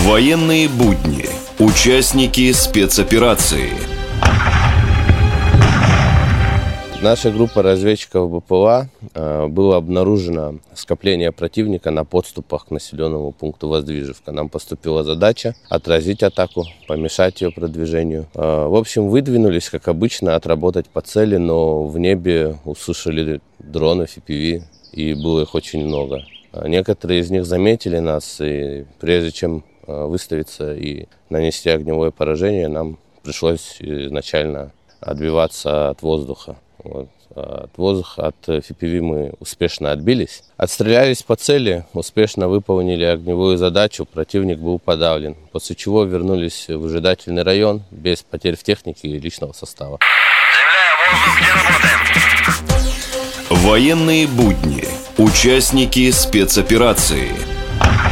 Военные будни. Участники спецоперации. Наша группа разведчиков БПЛА было обнаружено скопление противника на подступах к населенному пункту Воздвижевка. Нам поступила задача отразить атаку, помешать ее продвижению. В общем, выдвинулись, как обычно, отработать по цели, но в небе услышали дроны FPV, и было их очень много. Некоторые из них заметили нас, и прежде чем выставиться и нанести огневое поражение, нам пришлось изначально отбиваться от воздуха. От FPV мы успешно отбились. Отстрелялись по цели, успешно выполнили огневую задачу, противник был подавлен, после чего вернулись в выжидательный район без потерь в технике и личного состава. Земля, воздух, где работаем? Военные будни. Участники спецоперации.